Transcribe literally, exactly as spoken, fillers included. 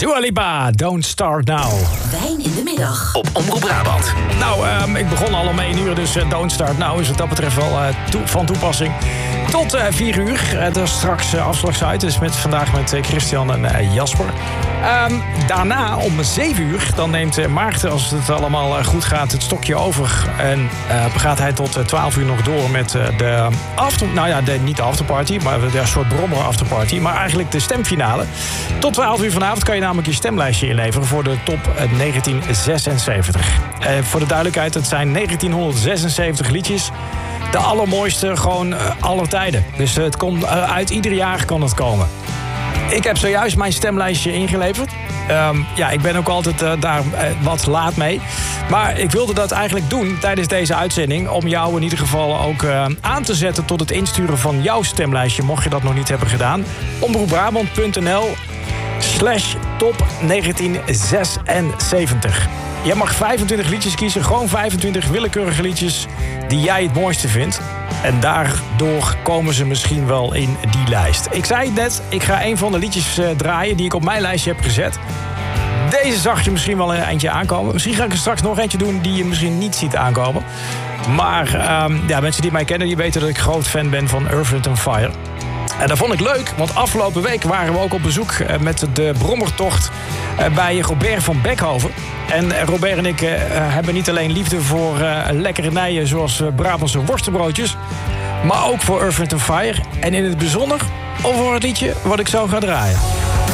Dua Lipa, Don't Start Now. Wijn in de middag. Op Omroep Brabant. Nou, um, ik begon al om één uur, dus uh, Don't Start Now is wat dat betreft wel uh, toe, van toepassing. Tot uh, vier uur. Uh, dat is straks uh, afslagsuit. Dus met, vandaag met uh, Christian en uh, Jasper. Um, daarna om zeven uur, dan neemt uh, Maarten, als het allemaal uh, goed gaat, het stokje over. En uh, gaat hij tot uh, twaalf uur nog door met uh, de after... Nou ja, de, niet de afterparty, maar de, een soort brommer afterparty. Maar eigenlijk de stemfinale. Tot twaalf uur vanavond kan je namelijk je stemlijstje inleveren voor de top uh, negentien zesenzeventig. Uh, voor de duidelijkheid, het zijn negentienhonderdzesenzeventig liedjes. De allermooiste, gewoon uh, aller tijden. Dus uh, het komt uh, uit ieder jaar kan het komen. Ik heb zojuist mijn stemlijstje ingeleverd. Um, ja, ik ben ook altijd uh, daar uh, wat laat mee. Maar ik wilde dat eigenlijk doen tijdens deze uitzending, om jou in ieder geval ook uh, aan te zetten tot het insturen van jouw stemlijstje, mocht je dat nog niet hebben gedaan. omroepbrabant.nl slash top negentien zesenzeventig. Jij mag vijfentwintig liedjes kiezen, gewoon vijfentwintig willekeurige liedjes die jij het mooiste vindt. En daardoor komen ze misschien wel in die lijst. Ik zei het net, ik ga een van de liedjes uh, draaien die ik op mijn lijstje heb gezet. Deze zag je misschien wel een eindje aankomen. Misschien ga ik er straks nog eentje doen die je misschien niet ziet aankomen. Maar um, ja, mensen die mij kennen, die weten dat ik groot fan ben van Earth, Wind and Fire. En dat vond ik leuk, want afgelopen week waren we ook op bezoek met de brommertocht bij Robert van Beckhoven. En Robert en ik uh, hebben niet alleen liefde voor uh, lekkernijen zoals uh, Brabantse worstenbroodjes, maar ook voor Earth, Wind and Fire. En in het bijzonder over het liedje wat ik zo ga draaien.